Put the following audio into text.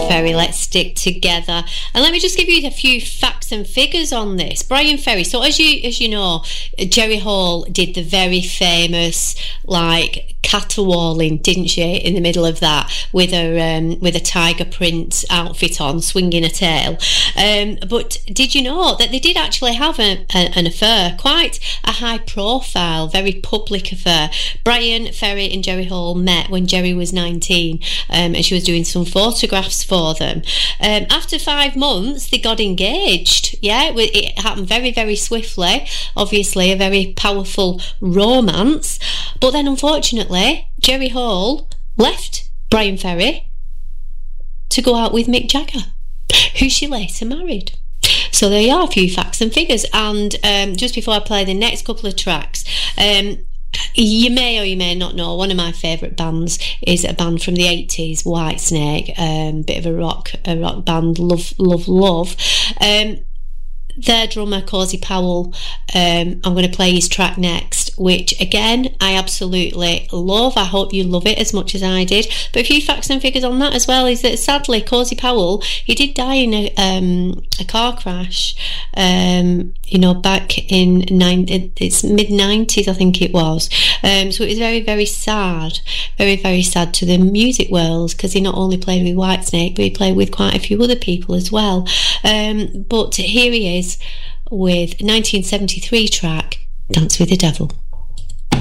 Ferry, let's stick together. And let me just give you a few facts and figures on this. Bryan Ferry, so as you know, Jerry Hall did the very famous, like, caterwauling, didn't she, in the middle of that, with a tiger print outfit on, swinging a tail. But did you know that they did actually have an affair, quite a high profile, very public affair? Bryan Ferry and Jerry Hall met when Jerry was 19, and she was doing some photographs for them. After 5 months, they got engaged. Yeah, it happened very, very swiftly. Obviously, a very powerful romance. But then, unfortunately, Jerry Hall left Bryan Ferry to go out with Mick Jagger, who she later married. So there you are, a few facts and figures. And just before I play the next couple of tracks, you may or you may not know, one of my favourite bands is a band from the 80s, Whitesnake, bit of a rock band, love. Their drummer, Cozy Powell, I'm going to play his track next, which again I absolutely love. I hope you love it as much as I did. But a few facts and figures on that as well is that sadly Cozy Powell, he did die in a car crash, back in it's mid-90s, I think it was. So it was very, very sad, very, very sad to the music world, because he not only played with Whitesnake, but he played with quite a few other people as well. But here he is with 1973 track Dance with the Devil.